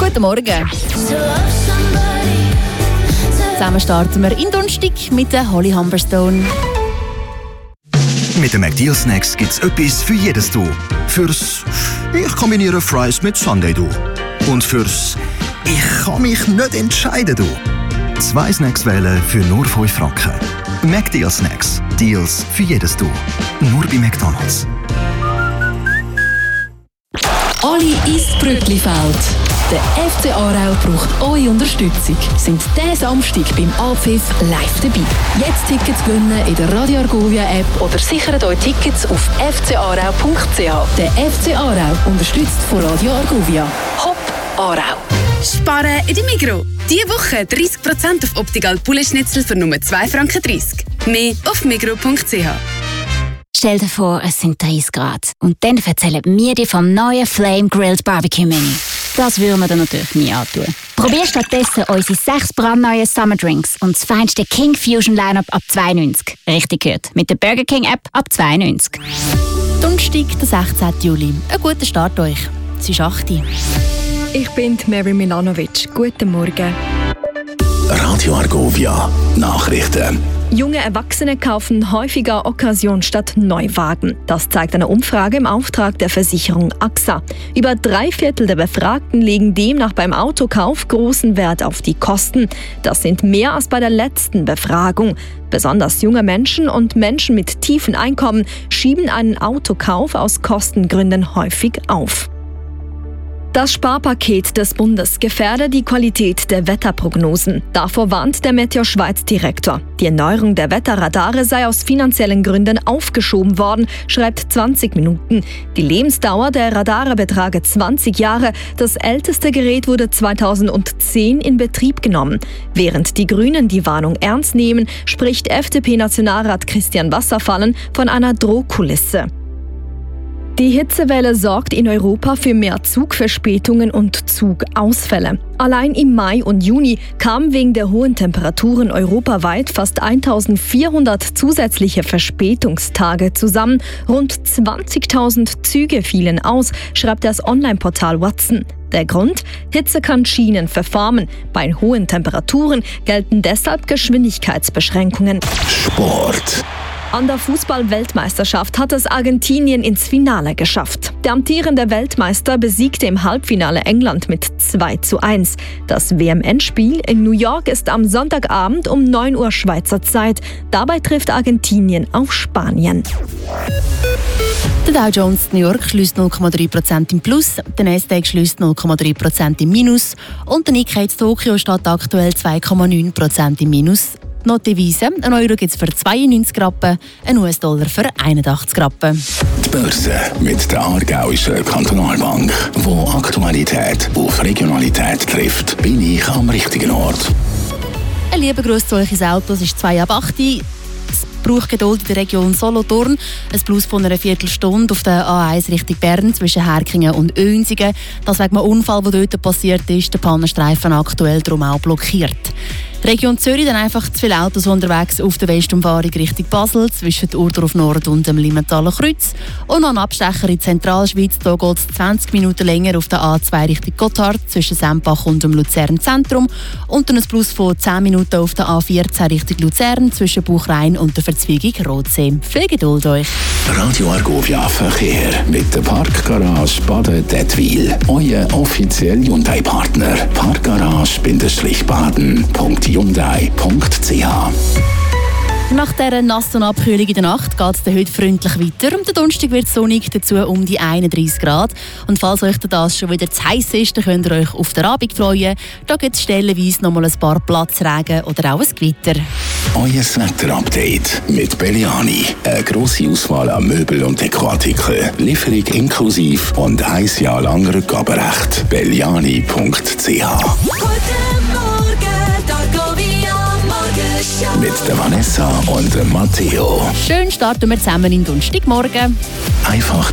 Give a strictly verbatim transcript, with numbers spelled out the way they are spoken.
Guten Morgen. Zusammen starten wir in Donnerstag mit der Holly Humberstone. Mit den McDeal Snacks gibt es etwas für jedes Du. Fürs «Ich kombiniere Fries mit Sundae Du». Und fürs «Ich kann mich nicht entscheiden Du». Zwei Snacks wählen für nur fünf Franken. McDeal Snacks. Deals für jedes Du. Nur bei McDonald's. Alle ins Brücklifeld. Der F C Aarau braucht eure Unterstützung. Sind diesen Samstag beim Anpfiff live dabei. Jetzt Tickets gewinnen in der Radio Argovia App oder sichert euch Tickets auf f c aarau punkt c h. Der F C Aarau, unterstützt von Radio Argovia. Hopp Aarau. Sparen in der Migros. Diese Woche dreißig Prozent auf Optical Poulet-Schnitzel für nur zwei Franken dreißig. Mehr auf migros punkt c h. Stell dir vor, es sind dreißig Grad. Und dann erzählen wir dir vom neuen Flame Grilled Barbecue Menu. Das würden wir dir natürlich nie antun. Probier stattdessen unsere sechs brandneuen Summer Drinks und das feinste King Fusion Lineup ab zwei neunzig. Richtig gehört, mit der Burger King App ab zwei neunzig. Donnerstag, der sechzehnten Juli. Ein guter Start euch. Es ist acht Uhr. Ich bin Mary Milanovic. Guten Morgen. Radio Argovia. Nachrichten. Junge Erwachsene kaufen häufiger Occasion statt Neuwagen. Das zeigt eine Umfrage im Auftrag der Versicherung A X A. Über drei Viertel der Befragten legen demnach beim Autokauf großen Wert auf die Kosten. Das sind mehr als bei der letzten Befragung. Besonders junge Menschen und Menschen mit tiefen Einkommen schieben einen Autokauf aus Kostengründen häufig auf. Das Sparpaket des Bundes gefährde die Qualität der Wetterprognosen. Davor warnt der Meteo-Schweiz-Direktor. Die Erneuerung der Wetterradare sei aus finanziellen Gründen aufgeschoben worden, schreibt zwanzig Minuten. Die Lebensdauer der Radare betrage zwanzig Jahre. Das älteste Gerät wurde zweitausendzehn in Betrieb genommen. Während die Grünen die Warnung ernst nehmen, spricht F D P-Nationalrat Christian Wasserfallen von einer Drohkulisse. Die Hitzewelle sorgt in Europa für mehr Zugverspätungen und Zugausfälle. Allein im Mai und Juni kamen wegen der hohen Temperaturen europaweit fast eintausendvierhundert zusätzliche Verspätungstage zusammen. Rund zwanzigtausend Züge fielen aus, schreibt das Online-Portal Watson. Der Grund? Hitze kann Schienen verformen. Bei hohen Temperaturen gelten deshalb Geschwindigkeitsbeschränkungen. Sport. An der Fußball-Weltmeisterschaft hat es Argentinien ins Finale geschafft. Der amtierende Weltmeister besiegte im Halbfinale England mit zwei zu eins. Das W M-Endspiel in New York ist am Sonntagabend um neun Uhr Schweizer Zeit. Dabei trifft Argentinien auf Spanien. Der Dow Jones New York schließt null Komma drei Prozent im Plus, der Nasdaq schließt null Komma drei Prozent im Minus und der Nikkei Tokio steht aktuell zwei Komma neun Prozent im Minus. Noch die Devise, ein Euro gibt es für zweiundneunzig Rappen, ein U S-Dollar für einundachtzig Rappen. Die Börse mit der Aargauischen Kantonalbank, wo Aktualität auf Regionalität trifft, bin ich am richtigen Ort. Ein lieber Gruß zu euch ins Auto, es ist zwei ab acht. Es braucht Geduld in der Region Solothurn. Ein Plus von einer Viertelstunde auf der A eins Richtung Bern zwischen Herkingen und Önsingen. Das wegen einem Unfall, der dort passiert ist. Der Pannenstreifen aktuell darum auch blockiert. Die Region Zürich dann einfach zu viele Autos unterwegs auf der Westumfahrung Richtung Basel zwischen Urdorf Nord und dem Limentaler Kreuz. Und noch ein Abstecher in die Zentralschweiz. Da geht es zwanzig Minuten länger auf der A zwei Richtung Gotthard zwischen Sempach und dem Luzern Zentrum. Und dann ein Plus von zehn Minuten auf der A vierzehn Richtung Luzern zwischen Buchrhein und der Verzweigung Rotsee. Viel Geduld euch! Radio Argovia Verkehr mit der Parkgarage Baden-Dettwil. Euer offizieller Hyundai-Partner. Parkgarage-baden punkt hyundai punkt c h. Nach dieser nassen Abkühlung in der Nacht geht es heute freundlich weiter. Am Donnerstag wird es sonnig, dazu um die einunddreißig Grad. Und falls euch das schon wieder zu heiß ist, dann könnt ihr euch auf den Abend freuen. Da gibt es stellenweise noch mal ein paar Platzregen oder auch ein Gewitter. Euer Wetter-Update mit Belliani. Eine grosse Auswahl an Möbel- und Dekoartikeln. Lieferung inklusive und ein Jahr lang Rückgaberecht. belliani punkt c h. Mit der Vanessa und dem Matteo. Schön starten wir zusammen in Donnerstagmorgen. Einfach